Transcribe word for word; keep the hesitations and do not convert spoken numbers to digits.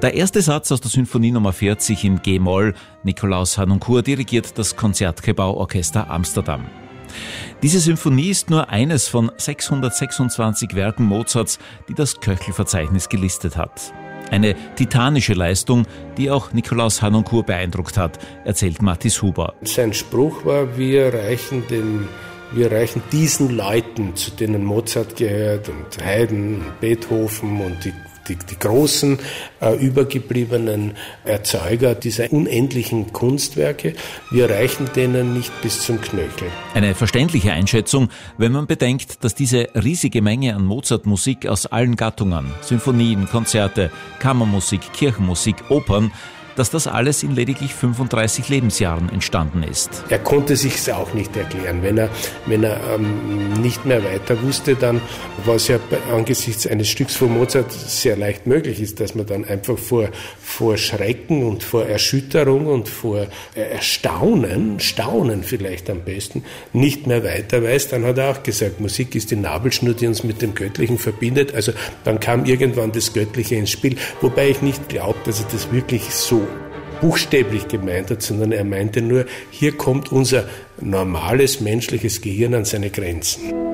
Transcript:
Der erste Satz aus der Symphonie Nummer vierzig in G-Moll. Nikolaus Harnoncourt dirigiert das Concertgebouw-Orchester Amsterdam. Diese Symphonie ist nur eines von sechshundertsechsundzwanzig Werken Mozarts, die das Köchl-Verzeichnis gelistet hat. Eine titanische Leistung, die auch Nikolaus Harnoncourt beeindruckt hat, erzählt Mathis Huber. Sein Spruch war, wir reichen den Wir reichen diesen Leuten, zu denen Mozart gehört und Haydn, Beethoven und die, die, die großen äh, übergebliebenen Erzeuger dieser unendlichen Kunstwerke, wir reichen denen nicht bis zum Knöchel. Eine verständliche Einschätzung, wenn man bedenkt, dass diese riesige Menge an Mozart-Musik aus allen Gattungen, Symphonien, Konzerte, Kammermusik, Kirchenmusik, Opern, dass das alles in lediglich fünfunddreißig Lebensjahren entstanden ist. Er konnte sich's auch nicht erklären. Wenn er, wenn er ähm, nicht mehr weiter wusste, dann war es ja angesichts eines Stücks von Mozart sehr leicht möglich ist, dass man dann einfach vor, vor Schrecken und vor Erschütterung und vor Erstaunen, Staunen vielleicht am besten, nicht mehr weiter weiß. Dann hat er auch gesagt, Musik ist die Nabelschnur, die uns mit dem Göttlichen verbindet. Also dann kam irgendwann das Göttliche ins Spiel, wobei ich nicht glaube, dass er das wirklich so buchstäblich gemeint hat, sondern er meinte nur, hier kommt unser normales menschliches Gehirn an seine Grenzen.